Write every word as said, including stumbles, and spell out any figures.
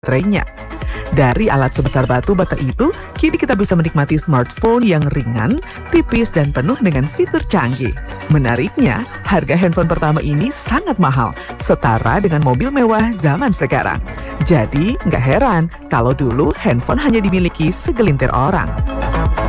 baterainya. Dari alat sebesar batu bata itu, kini kita bisa menikmati smartphone yang ringan, tipis, dan penuh dengan fitur canggih. Menariknya, harga handphone pertama ini sangat mahal, setara dengan mobil mewah zaman sekarang. Jadi, nggak heran kalau dulu handphone hanya dimiliki segelintir orang.